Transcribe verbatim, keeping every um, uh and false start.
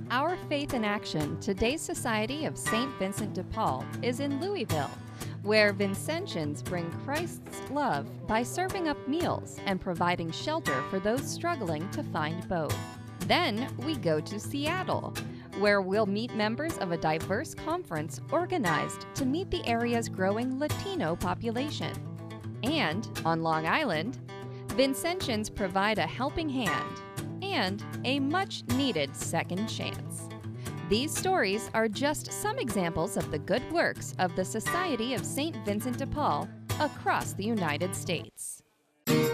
Our Faith in Action, today's Society of Saint Vincent de Paul, is in Louisville, where Vincentians bring Christ's love by serving up meals and providing shelter for those struggling to find both. Then we go to Seattle, where we'll meet members of a diverse conference organized to meet the area's growing Latino population. And on Long Island, Vincentians provide a helping hand and a much-needed second chance. These stories are just some examples of the good works of the Society of Saint Vincent de Paul across the United States.